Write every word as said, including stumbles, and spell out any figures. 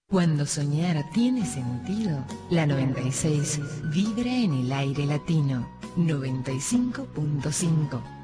Cuando soñar tiene sentido, la noventa y seis vibra en el aire latino. noventa y cinco punto cinco